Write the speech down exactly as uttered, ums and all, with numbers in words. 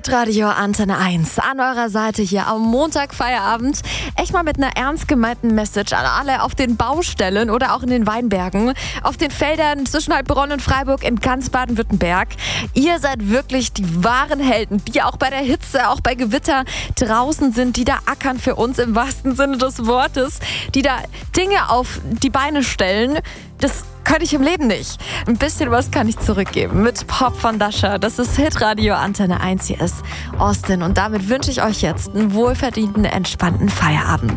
Hitradio Antenne eins an eurer Seite hier am Montag Feierabend. Echt mal mit einer ernst gemeinten Message an alle auf den Baustellen oder auch in den Weinbergen, auf den Feldern zwischen Heilbronn und Freiburg in ganz Baden-Württemberg. Ihr seid wirklich die wahren Helden, die auch bei der Hitze, auch bei Gewitter draußen sind, die da ackern für uns im wahrsten Sinne des Wortes, die da Dinge auf die Beine stellen. Das könnte ich im Leben nicht. Ein bisschen was kann ich zurückgeben mit Pop von Dasha. Das ist Hitradio Antenne eins. Hier ist Austin und damit wünsche ich euch jetzt einen wohlverdienten, entspannten Feierabend.